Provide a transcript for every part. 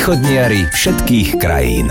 Východniari všetkých krajín.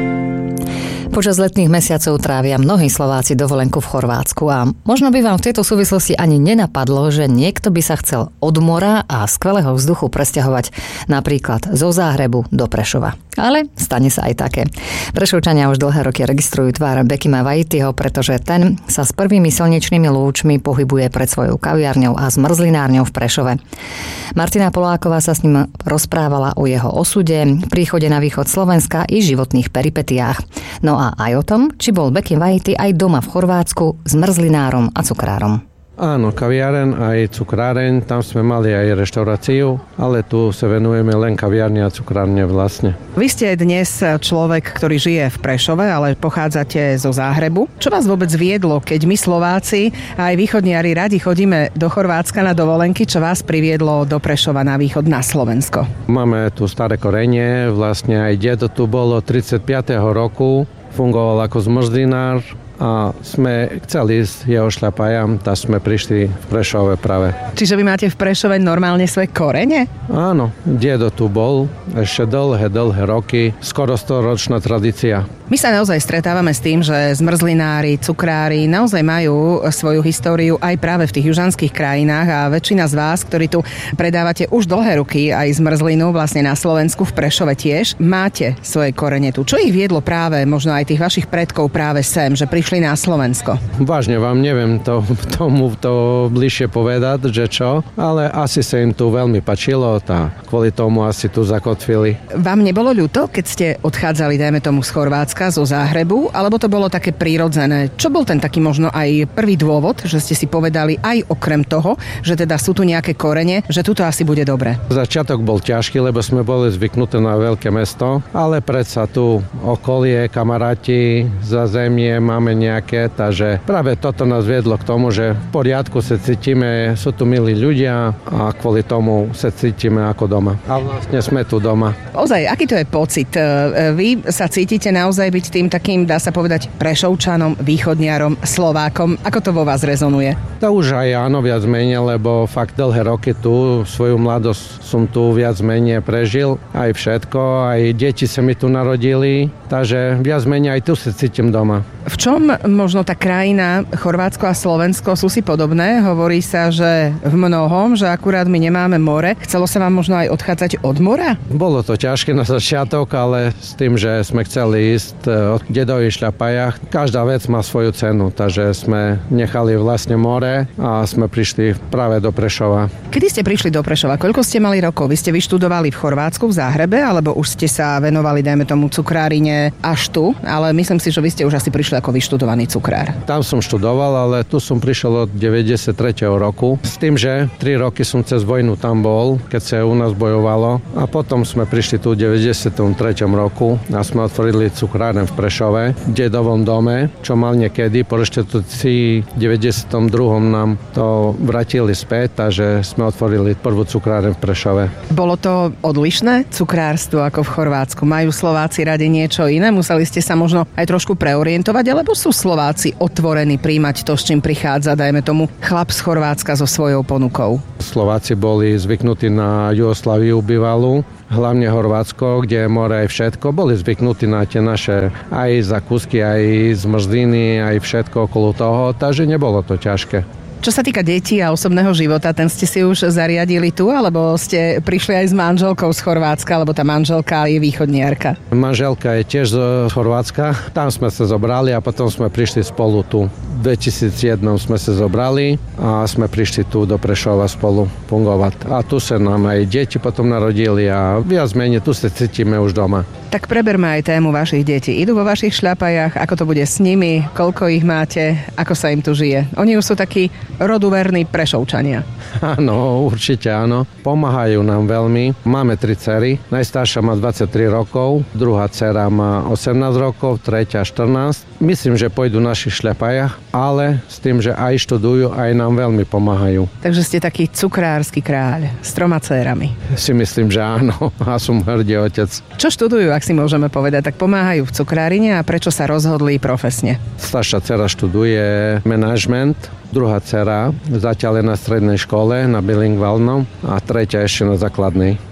Počas letných mesiacov trávia mnohí Slováci dovolenku v Chorvátsku a možno by vám v tejto súvislosti ani nenapadlo, že niekto by sa chcel od mora a skvelého vzduchu presťahovať napríklad zo Záhrebu do Prešova. Ale stane sa aj také. Prešovčania už dlhé roky registrujú tvár Bekima Vajtyho, pretože ten sa s prvými slnečnými lúčmi pohybuje pred svojou kaviarňou a zmrzlinárňou v Prešove. Martina Poláková sa s ním rozprávala o jeho osude, príchode na východ Slovenska i životných peripetiách. No a aj o tom, či bol Bekim Vajty aj doma v Chorvátsku s mrzlinárom a cukrárom. Áno, kaviareň aj cukráreň, tam sme mali aj reštauráciu, ale tu sa venujeme len kaviarni a cukrárne vlastne. Vy ste dnes človek, ktorý žije v Prešove, ale pochádzate zo Záhrebu. Čo vás vôbec viedlo, keď my Slováci a aj východniari radi chodíme do Chorvátska na dovolenky, čo vás priviedlo do Prešova na východ na Slovensko? Máme tu staré korenie, vlastne aj dedo tu bolo 35. roku, fungoval ako zmrzlinár, a sme chceli ísť jeho šľapajam, tak sme prišli v Prešove práve. Čiže vy máte v Prešove normálne svoje korene? Áno, dedo tu bol ešte dlhé roky, skoro 100-ročná tradícia. My sa naozaj stretávame s tým, že zmrzlinári, cukrári naozaj majú svoju históriu aj práve v tých južanských krajinách a väčšina z vás, ktorí tu predávate už dlhé ruky aj zmrzlinu vlastne na Slovensku, v Prešove tiež, máte svoje korene tu. Čo ich viedlo práve možno aj tých vašich predkov práve sem, že prišli na Slovensko? Vážne vám neviem tomu bližšie povedať, že čo, ale asi sa im tu veľmi páčilo a kvôli tomu asi tu zakotvili. Vám nebolo ľúto, keď ste odchádzali, dajme tomu z Chorvátska, zo Záhrebu, alebo to bolo také prirodzené? Čo bol ten taký možno aj prvý dôvod, že ste si povedali aj okrem toho, že teda sú tu nejaké korene, že tuto asi bude dobre? Začiatok bol ťažký, lebo sme boli zvyknuté na veľké mesto, ale predsa tu okolie, kamaráti, zázemie máme nejaké, takže práve toto nás viedlo k tomu, že v poriadku sa cítime, sú tu milí ľudia a kvôli tomu sa cítime ako doma. A vlastne sme tu doma. Ozaj, aký to je pocit? Vy sa cítite naozaj byť tým takým, dá sa povedať, Prešovčanom, východniarom, Slovákom? Ako to vo vás rezonuje? To už aj áno, viac menej, lebo fakt dlhé roky tu, svoju mladosť som tu viac menej prežil, aj všetko, aj deti sa mi tu narodili, takže viac menej aj tu sa cítim doma. V čom možno tá krajina, Chorvátsko a Slovensko sú si podobné? Hovorí sa, že v mnohom, že akurát my nemáme more. Chcelo sa vám možno aj odchádzať od mora? Bolo to ťažké na začiatok, ale s tým, že sme chceli ísť od dedových šľapajach, každá vec má svoju cenu, takže sme nechali vlastne more a sme prišli práve do Prešova. Kedy ste prišli do Prešova? Koľko ste mali rokov? Vy ste vyštudovali v Chorvátsku, v Záhrebe, alebo už ste sa venovali, dajme tomu, cukrárine až tu? Ale myslím si, že vy ste už asi prišli ako vyštudovaný cukrár. Tam som študoval, ale tu som prišiel od 93. roku. S tým, že 3 roky som cez vojnu tam bol, keď sa u nás bojovalo. A potom sme prišli tu v 93. roku a sme otvorili cukráren v Prešove, v dedovom dome, čo mal niekedy. Po reštitúcii v 92. nám to vrátili späť, takže sme otvorili prvú cukráren v Prešove. Bolo to odlišné cukrárstvo ako v Chorvátsku? Majú Slováci radi niečo iné? Museli ste sa možno aj trošku preorientovať, alebo sú Slováci otvorení príjmať to, s čím prichádza, dajme tomu, chlap z Chorvátska so svojou ponukou? Slováci boli zvyknutí na Jugosláviu bývalú, hlavne Chorvátsko, kde je more aj všetko. Boli zvyknutí na tie naše aj zakúsky, aj zmrzliny, aj všetko okolo toho, takže nebolo to ťažké. Čo sa týka detí a osobného života, ten ste si už zariadili tu, alebo ste prišli aj s manželkou z Chorvátska, alebo tá manželka je východniarka? Manželka je tiež z Chorvátska, tam sme sa zobrali a potom sme prišli spolu tu. V 2001 sme sa zobrali a sme prišli tu do Prešova spolu fungovať. A tu sa nám aj deti potom narodili a viac menej tu sa cítime už doma. Tak preberme aj tému vašich detí. Idú vo vašich šľapajach, ako to bude s nimi, koľko ich máte, ako sa im tu žije. Oni už sú takí roduverní Prešovčania. Áno, určite áno. Pomáhajú nám veľmi. Máme 3 dcery. Najstaršia má 23 rokov, druhá dcera má 18 rokov, tretia 14. Myslím, že pôjdu v našich šľapajach, ale s tým, že aj študujú, aj nám veľmi pomáhajú. Takže ste taký cukrársky kráľ s 3 dcérami. Si myslím, že áno. A som hrdý otec. Čo študujú, ak si môžeme povedať? Tak pomáhajú v cukrárine a prečo sa rozhodli profesne? Staršia dcera študuje manažment, druhá dcera zatiaľ je na strednej škole, na bilingválnom a tretia ešte na základnej.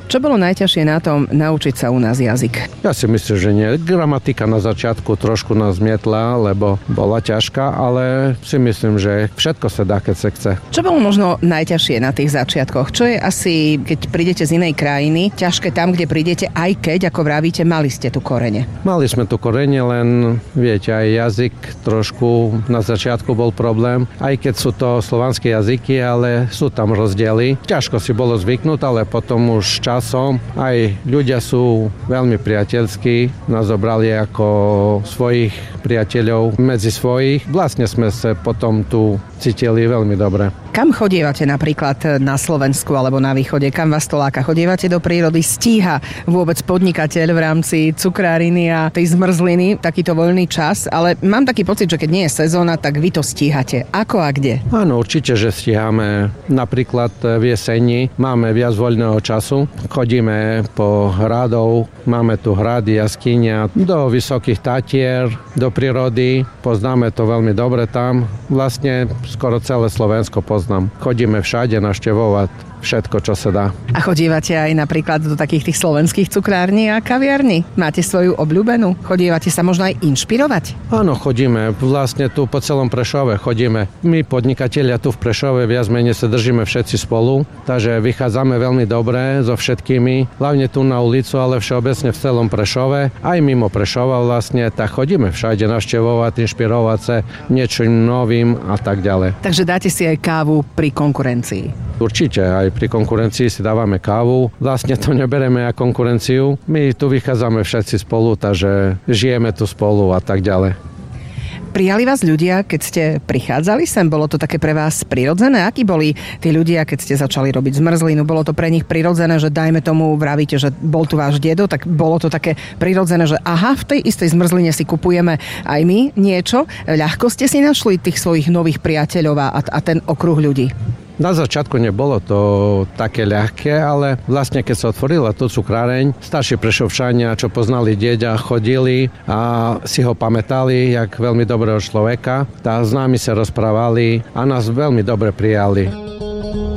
Čo bolo najťažšie na tom naučiť sa u nás jazyk? Ja si myslím, že nie. Gramatika na začiatku trošku nás zmietla, lebo bola ťažká, ale si myslím, že všetko sa dá, keď sa chce. Čo bolo možno najťažšie na tých začiatkoch? Čo je asi, keď prídete z inej krajiny, ťažké tam, kde prídete, aj keď, ako vravíte, mali ste tu korene? Mali sme tu korene, len viete, aj jazyk trošku na začiatku bol problém, aj keď sú to slovanské jazyky, ale sú tam rozdiely. Ťažko si bolo zvyknúť, ale potom už časom aj ľudia sú veľmi priateľskí, nás zobrali ako svojich priateľov medzi svojich. Vlastne sme sa potom tu cítili veľmi dobre. Kam chodievate napríklad na Slovensku alebo na východe? Kam vás to láka? Chodievate do prírody? Stíha vôbec podnikateľ v rámci cukráriny a tej zmrzliny takýto voľný čas? Ale mám taký pocit, že keď nie je sezóna, tak vy to stíhate. Ako a kde? Áno, určite, že stíhame. Napríklad v jeseni máme viac voľného času. Chodíme po hradov, máme tu hrady, jaskyňa, do Vysokých Tatier, do prírody. Poznáme to veľmi dobre tam. Vlastne skoro celé Slovensko poznám. Chodíme všade navštevovať všetko, čo sa dá. A chodívate aj napríklad do takých tých slovenských cukrární a kaviarní? Máte svoju obľúbenú? Chodívate sa možno aj inšpirovať? Áno, chodíme. Vlastne tu po celom Prešove chodíme. My podnikatelia tu v Prešove viac menej sa držíme všetci spolu, takže vychádzame veľmi dobre so všetkými, hlavne tu na ulicu, ale všeobecne v celom Prešove, aj mimo Prešova vlastne, tak chodíme všade navštevovať, inšpirovať sa niečím novým a tak ďalej. Takže dáte si aj kávu pri konkurencii? Určite, aj pri konkurencii si dávame kávu. Vlastne to nebereme ako konkurenciu. My tu vychádzame všetci spolu, takže žijeme tu spolu a tak ďalej. Prijali vás ľudia, keď ste prichádzali sem? Bolo to také pre vás prirodzené? Akí boli tí ľudia, keď ste začali robiť zmrzlinu? Bolo to pre nich prirodzené, že dajme tomu, vravíte, že bol tu váš dedo, tak bolo to také prirodzené, že aha, v tej istej zmrzline si kupujeme aj my niečo? Ľahko ste si našli tých svojich nových priateľov a ten okruh ľudí? Na začiatku nebolo to také ľahké, ale vlastne keď sa otvorila tú cukráreň, starší prešovčania, čo poznali deďa, chodili a si ho pamätali, jak veľmi dobrého človeka. Tá s nami sa rozprávali a nás veľmi dobre prijali.